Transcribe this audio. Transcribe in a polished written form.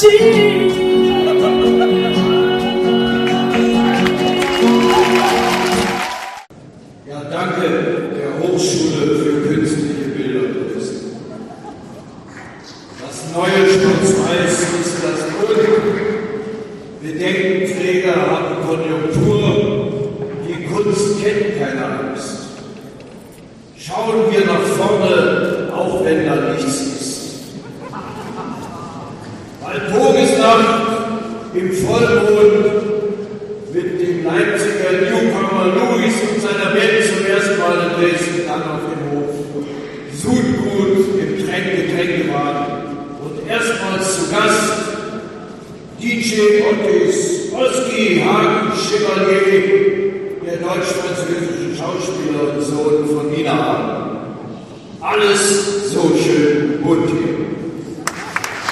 Ja, danke der Hochschule für künstliche Bilderkunst. Das neue Schwarz-Weiß ist das Grund. Bedenkenträger haben Konjunktur. Die Kunst kennt keine Angst. Schauen wir nach vorne, auch wenn da nichts ist. Walpurgisnacht im Vollmond mit dem Leipziger Newcomer Louis und seiner Band zum ersten Mal in Dresden, dann auf dem Hof. Sudgut im Getränkewagen und erstmals zu Gast DJ Ottis, Oski Hagen Chevalier, der deutsch-französische Schauspieler und Sohn von Nina. Alles so schön.